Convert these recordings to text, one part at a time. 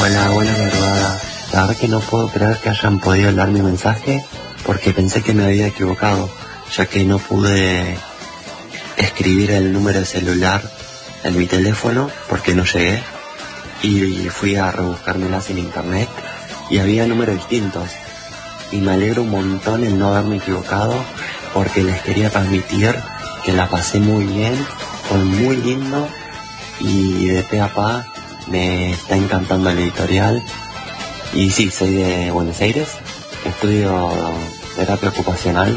Hola, buena madrugada. La verdad que no puedo creer que hayan podido leer mi mensaje porque pensé que me había equivocado, ya que no pude escribir el número de celular en mi teléfono porque no llegué y fui a rebuscármelas en internet y había números distintos. Y me alegro un montón en no haberme equivocado porque les quería transmitir que la pasé muy bien, fue muy lindo y de pe a pa me está encantando el editorial. Y sí, soy de Buenos Aires, estudio terapia ocupacional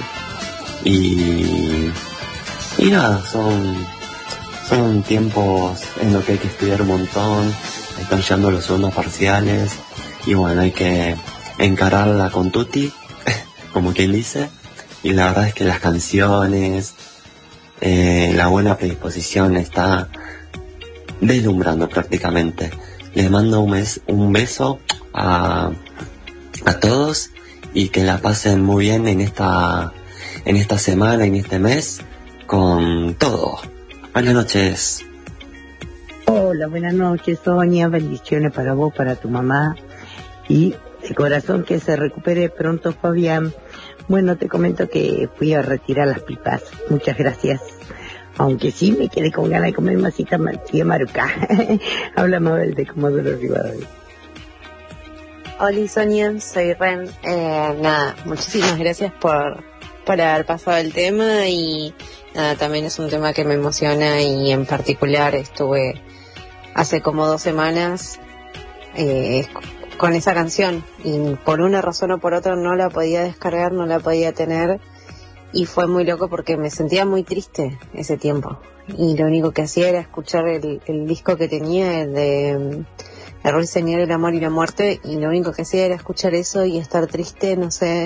y nada, son tiempos en los que hay que estudiar un montón, están llegando los segundos parciales y bueno, hay que encararla con tutti, como quien dice, y la verdad es que las canciones, la buena predisposición está deslumbrando prácticamente. Les mando un beso a todos y que la pasen muy bien en esta semana, en este mes, con todo. Buenas noches. Hola, buenas noches, Sonia. Bendiciones para vos, para tu mamá y de corazón que se recupere pronto, Fabián. Bueno, te comento que fui a retirar las pipas. Muchas gracias. Aunque sí me quedé con ganas de comer masita maruca. Habla Mabel de Comodoro Rivadavia. Hola Sonia, soy Ren. Nada, muchísimas gracias por haber pasado el tema y nada, también es un tema que me emociona y en particular estuve hace como 2 semanas con esa canción y por una razón o por otra no la podía descargar, no la podía tener y fue muy loco porque me sentía muy triste ese tiempo y lo único que hacía era escuchar el disco que tenía, el de El Ruiseñor, el amor y la muerte, y lo único que hacía era escuchar eso y estar triste, no sé,